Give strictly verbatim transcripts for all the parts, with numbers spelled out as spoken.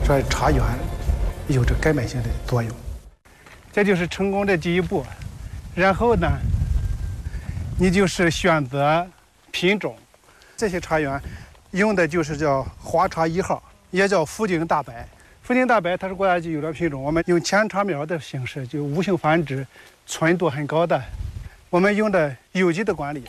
说茶园有着改变性的作用。这就是成功的第一步。然后呢，你就是选择品种。这些茶园用的就是叫花茶一号，也叫福鼎大白。福鼎大白它是国家级优良品种，我们用扦插苗的形式，就无性繁殖，纯度很高的。我们用的有机的管理。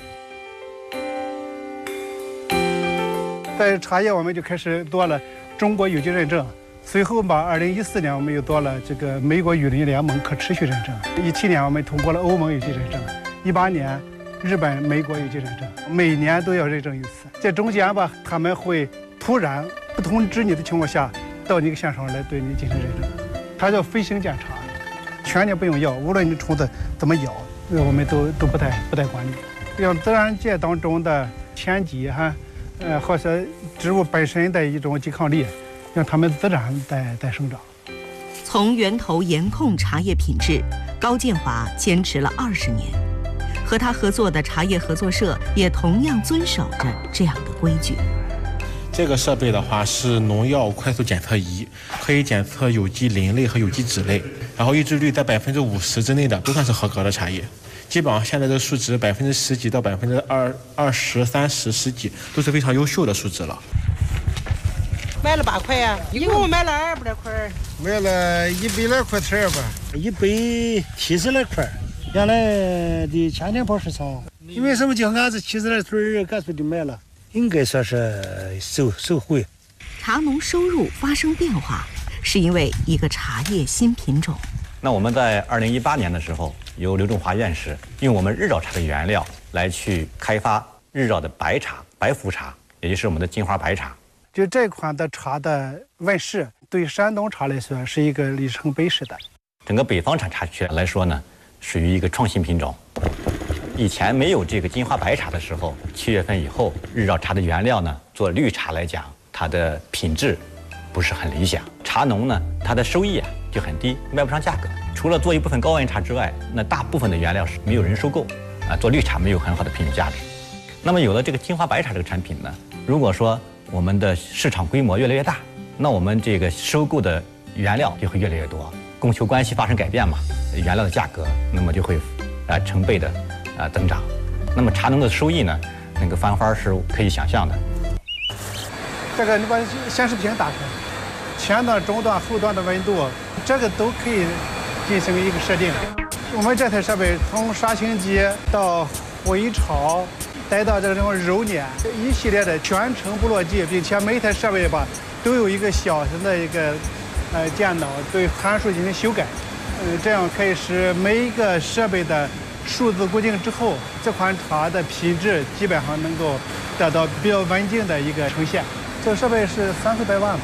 在茶叶我们就开始做了中国有机认证。随后吧，二零一四年我们又做了这个美国雨林联盟可持续认证，一七年我们通过了欧盟有机认证，一八年日本、美国有机认证，每年都要认证一次。在中间吧，他们会突然不通知你的情况下，到你个现场来对你进行认证，它叫飞行检查，全年不用药，无论你虫子怎么咬，我们都都不带不带管理，让自然界当中的天敌哈，呃，或者植物本身的一种抵抗力。让它们自然在在生长。 从源头严控茶叶品质，高建华坚持了二十年。和他合作的茶叶合作社也同样遵守着这样的规矩。 这个设备的话是农药快速检测仪，可以检测有机磷类和有机酯类，然后抑制率在百分之五十之内的都算是合格的茶叶。基本上现在的数值百分之十几到百分之二二十、三十、十几都是非常优秀的数值了。 买了八块呀、啊，一共买了二百来块， 买了一百来块钱吧，一百七十来块。原来的前天跑市场，因为什么叫俺是七十来岁，干脆就买了，应该算是收收回。 茶农收入发生变化，是因为一个茶叶新品种。 那我们在二零一八年的时候，由刘仲华院士用我们日照茶的原料来去开发日照的白茶、白福茶，也就是我们的金花白茶。 就这款的茶的问世，对山东茶来说是一个里程碑式的。 整个北方产茶区来说呢，属于一个创新品种。以前没有这个金花白茶的时候，七月份以后，日照茶的原料呢，做绿茶来讲，它的品质不是很理想。茶农呢，它的收益啊就很低，卖不上价格。除了做一部分高温茶之外，那大部分的原料是没有人收购，啊，做绿茶没有很好的品种价值。那么有了这个金花白茶这个产品呢，如果说我们的市场规模越来越大，那我们这个收购的原料就会越来越多，供求关系发生改变嘛，原料的价格那么就会啊成倍的啊增长，那么茶农的收益呢，那个翻番是可以想象的。 这个你把显示屏打开，前段、中段、后段的温度，这个都可以进行一个设定。我们这台设备从杀青机到回潮，带到这种揉捻，一系列的全程不落地，并且每一台设备吧都有一个小型的一个呃电脑对参数进行修改，呃，这样可以使每一个设备的数字固定之后，这款茶的品质基本上能够得到比较稳定的一个呈现。这个设备是三四百万吧。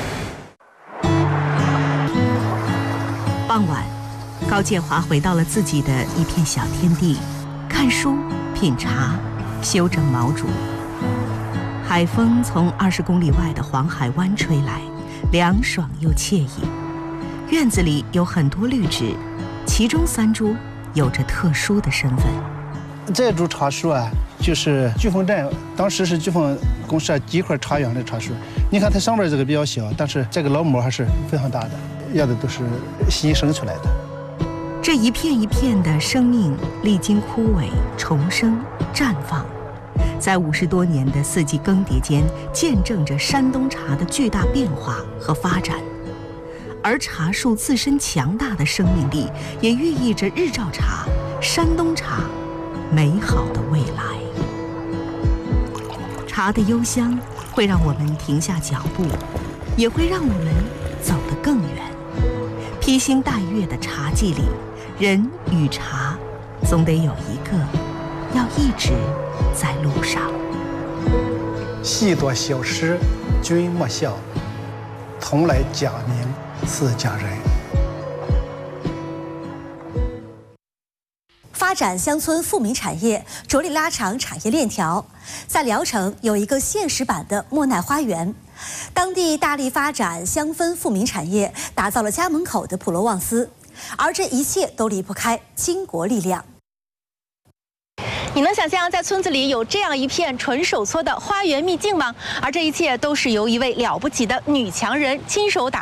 傍晚，高建华回到了自己的一片小天地，看书、品茶、修整毛竹。海风从二十公里外的黄海湾吹来，凉爽又惬意。院子里有很多绿植，其中三株有着特殊的身份。 这株茶树啊，就是飓风镇，当时是飓风公社几块茶园的茶树。你看它上面这个比较小，但是这个老模还是非常大的，叶子都是新生出来的。 这一片一片的生命历经枯萎、重生、绽放，在五十多年的四季更迭间，见证着山东茶的巨大变化和发展。而茶树自身强大的生命力，也寓意着日照茶、山东茶美好的未来。茶的幽香会让我们停下脚步，也会让我们走得更远。披星戴月的茶季里，人与茶总得有一个要一直在路上。 细作小诗君莫笑，同来假名似佳人。 发展乡村富民产业，着力拉长产业链条。在聊城有一个现实版的莫奈花园，当地大力发展乡村富民产业，打造了家门口的普罗旺斯，而这一切都离不开巾帼力量。 你能想象在村子里有这样一片纯手搓的花园秘境吗？而这一切都是由一位了不起的女强人亲手打